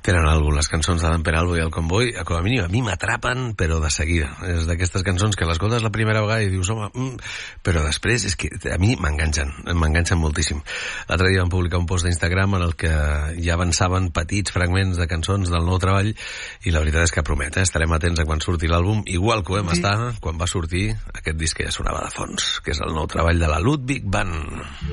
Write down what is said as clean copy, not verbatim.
Tenen alguna les cançons de d'en Peralbo i el Convoy, com a mínim a mi m'atrapen, però de seguida. És d'aquestes cançons que l'escoltes la primera vegada i dius, home, però després és que a mi m'enganxen moltíssim. L'altre dia vam publicar un post d'Instagram en el que ja avançaven petits fragments de cançons del nou treball i la veritat és que promet, estarem atents a quan surti l'àlbum, igual que ho vam estar quan va sortir aquest disc que ja sonava de fons, que és el nou treball de la Ludwig Band.